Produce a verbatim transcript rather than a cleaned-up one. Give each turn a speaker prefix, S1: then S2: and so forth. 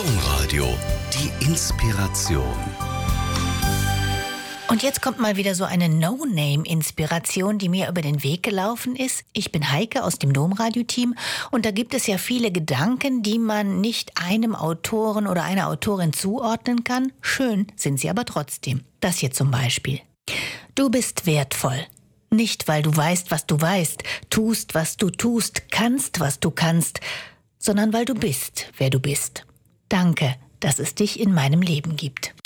S1: Domradio, die Inspiration.
S2: Und jetzt kommt mal wieder so eine No-Name-Inspiration, die mir über den Weg gelaufen ist. Ich bin Heike aus dem Domradio-Team und da gibt es ja viele Gedanken, die man nicht einem Autoren oder einer Autorin zuordnen kann. Schön sind sie aber trotzdem. Das hier zum Beispiel. Du bist wertvoll. Nicht, weil du weißt, was du weißt, tust, was du tust, kannst, was du kannst, sondern weil du bist, wer du bist. Danke, dass es dich in meinem Leben gibt.